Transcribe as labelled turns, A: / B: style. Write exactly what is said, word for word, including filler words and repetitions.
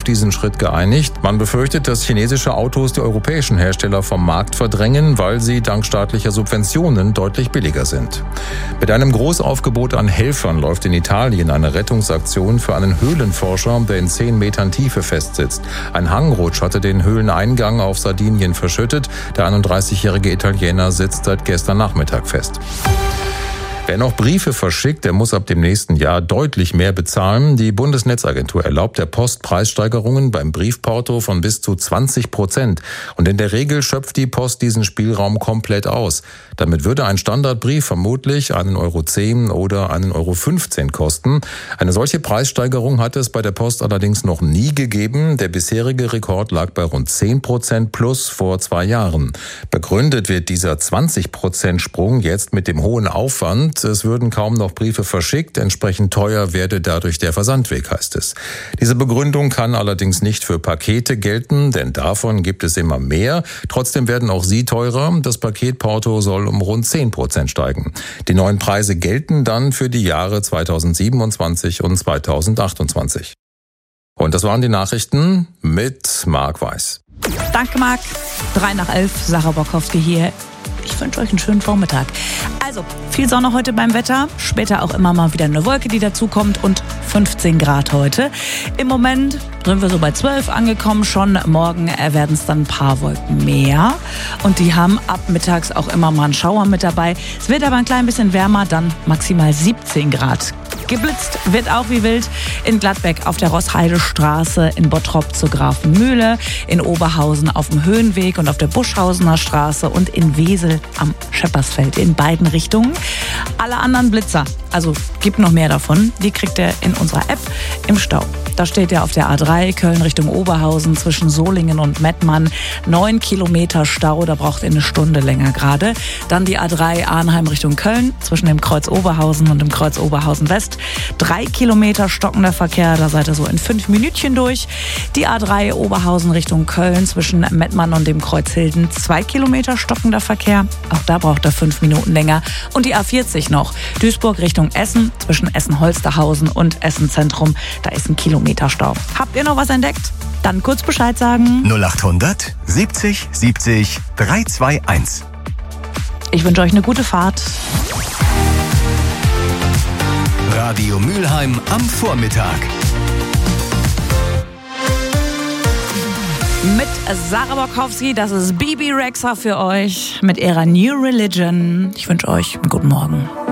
A: diesen Schritt geeinigt. Man befürchtet, dass chinesische Autos die europäischen Hersteller vom Markt verdrängen, weil sie dank staatlicher Subventionen deutlich billiger sind. Mit einem Großaufgebot an Helfern läuft in Italien eine Rettungsaktion für einen Höhlenforscher, der in zehn Metern Tiefe festsitzt. Ein Hangrutsch hatte den Höhleneingang auf Sardinien verschüttet. Der einunddreißigjährige Italiener sitzt seit gestern Nachmittag fest. Wer noch Briefe verschickt, der muss ab dem nächsten Jahr deutlich mehr bezahlen. Die Bundesnetzagentur erlaubt der Post Preissteigerungen beim Briefporto von bis zu zwanzig Prozent. Und in der Regel schöpft die Post diesen Spielraum komplett aus. Damit würde ein Standardbrief vermutlich einen Euro zehn oder einen Euro fünfzehn kosten. Eine solche Preissteigerung hat es bei der Post allerdings noch nie gegeben. Der bisherige Rekord lag bei rund zehn Prozent plus vor zwei Jahren. Begründet wird dieser zwanzig Prozent Sprung jetzt mit dem hohen Aufwand. Es würden kaum noch Briefe verschickt, entsprechend teuer werde dadurch der Versandweg, heißt es. Diese Begründung kann allerdings nicht für Pakete gelten, denn davon gibt es immer mehr. Trotzdem werden auch sie teurer. Das Paketporto soll um rund zehn Prozent steigen. Die neuen Preise gelten dann für die Jahre zweitausendsiebenundzwanzig und zweitausendachtundzwanzig. Und das waren die Nachrichten mit Marc Weiß.
B: Danke, Marc. Drei nach elf, Sarah Borkowski hier. Ich wünsche euch einen schönen Vormittag. Also, viel Sonne heute beim Wetter, später auch immer mal wieder eine Wolke, die dazukommt und fünfzehn Grad heute. Im Moment sind wir so bei zwölf angekommen schon. Morgen werden es dann ein paar Wolken mehr und die haben ab mittags auch immer mal einen Schauer mit dabei. Es wird aber ein klein bisschen wärmer, dann maximal siebzehn Grad. Geblitzt wird auch wie wild in Gladbeck auf der Rossheidestraße, in Bottrop zur Grafenmühle, in Oberhausen auf dem Höhenweg und auf der Buschhausener Straße und in Wesel am Scheppersfeld in beiden Richtungen. Alle anderen Blitzer, also gibt noch mehr davon, die kriegt ihr in unserer App im Stau. Da steht ja auf der A drei Köln Richtung Oberhausen zwischen Solingen und Mettmann neun Kilometer Stau, da braucht ihr eine Stunde länger gerade. Dann die A drei Arnheim Richtung Köln zwischen dem Kreuz Oberhausen und dem Kreuz Oberhausen West. Drei Kilometer stockender Verkehr, da seid ihr so in fünf Minütchen durch. Die A drei Oberhausen Richtung Köln zwischen Mettmann und dem Kreuz Hilden. Zwei Kilometer stockender Verkehr, auch da braucht ihr fünf Minuten länger. Und die A vierzig noch, Duisburg Richtung Essen zwischen Essen-Holsterhausen und Essen-Zentrum, da ist ein Kilometer Stau. Habt ihr noch was entdeckt? Dann kurz Bescheid sagen.
C: null achthundert siebzig siebzig dreihundertzweiundzwanzig.
B: Ich wünsche euch eine gute Fahrt.
C: Radio Mülheim am Vormittag.
B: Mit Sarah Borkowski, das ist Bibi Rexha für euch mit ihrer New Religion. Ich wünsche euch einen guten Morgen.